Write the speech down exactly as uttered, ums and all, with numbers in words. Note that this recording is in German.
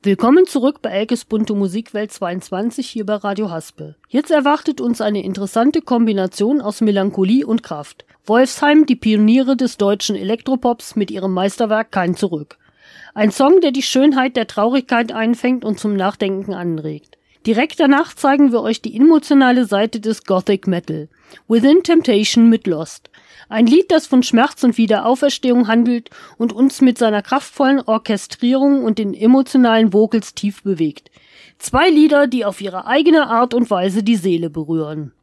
Willkommen zurück bei Elkes bunte Musikwelt zweiundzwanzig hier bei Radio Haspel. Jetzt erwartet uns eine interessante Kombination aus Melancholie und Kraft. Wolfsheim, die Pioniere des deutschen Elektropops mit ihrem Meisterwerk Kein Zurück. Ein Song, der die Schönheit der Traurigkeit einfängt und zum Nachdenken anregt. Direkt danach zeigen wir euch die emotionale Seite des Gothic Metal. Within Temptation mit Lost. Ein Lied, das von Schmerz und Wiederauferstehung handelt und uns mit seiner kraftvollen Orchestrierung und den emotionalen Vocals tief bewegt. Zwei Lieder, die auf ihre eigene Art und Weise die Seele berühren.